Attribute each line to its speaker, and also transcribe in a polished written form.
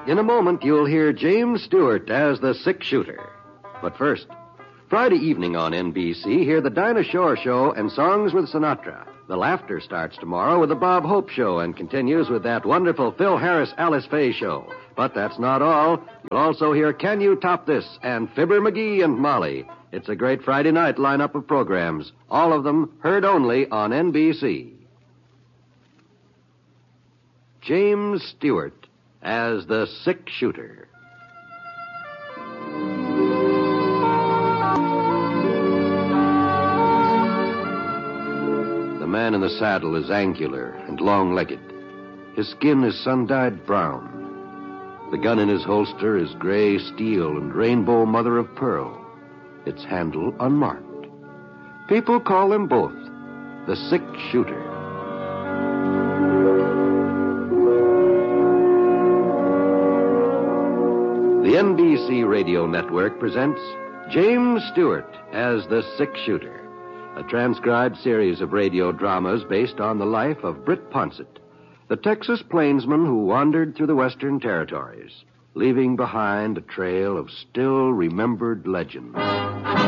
Speaker 1: In a moment, you'll hear James Stewart as the six-shooter. But first, Friday evening on NBC, hear the Dinah Shore Show and Songs with Sinatra. The Laughter starts tomorrow with the Bob Hope Show and continues with that wonderful Phil Harris-Alice Faye Show. But that's not all. You'll also hear Can You Top This and Fibber McGee and Molly. It's a great Friday night lineup of programs, all of them heard only on NBC. James Stewart as the six-shooter. The man in the saddle is angular and long-legged. His skin is sun-dyed brown. The gun in his holster is gray steel and rainbow mother-of-pearl, its handle unmarked. People call them both the six-shooter. The NBC Radio Network presents James Stewart as the six-shooter, a transcribed series of radio dramas based on the life of Britt Ponsett, the Texas plainsman who wandered through the Western Territories, leaving behind a trail of still-remembered legends.